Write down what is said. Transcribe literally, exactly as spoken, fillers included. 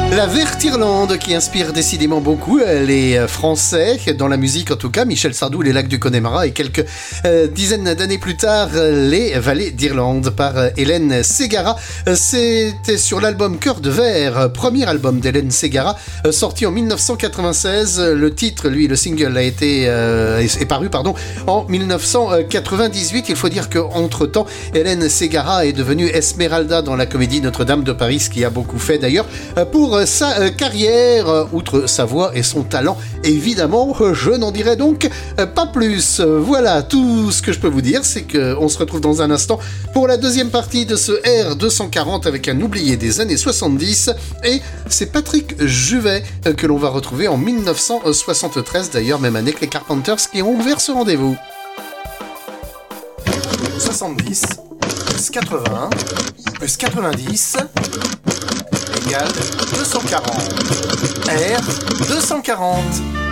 La Verte Irlande qui inspire décidément beaucoup les Français, dans la musique en tout cas, Michel Sardou, les lacs du Connemara et quelques euh, dizaines d'années plus tard, les Vallées d'Irlande par Hélène Ségara. C'était sur l'album Cœur de Verre, premier album d'Hélène Ségara, sorti en dix-neuf cent quatre-vingt-seize. Le titre, lui, le single a été euh, est paru pardon, en dix-neuf cent quatre-vingt-dix-huit. Il faut dire qu'entre-temps, Hélène Ségara est devenue Esmeralda dans la comédie Notre-Dame de Paris, ce qui a beaucoup fait d'ailleurs pour sa euh, carrière, euh, outre sa voix et son talent, évidemment, euh, je n'en dirai donc euh, pas plus. Euh, voilà, tout ce que je peux vous dire, c'est qu'on se retrouve dans un instant pour la deuxième partie de ce R deux cent quarante avec un oublié des années soixante-dix, et c'est Patrick Juvet euh, que l'on va retrouver en dix-neuf cent soixante-treize, d'ailleurs même année que les Carpenters qui ont ouvert ce rendez-vous. soixante-dix plus quatre-vingts plus quatre-vingt-dix égale deux cent quarante. R deux cent quarante.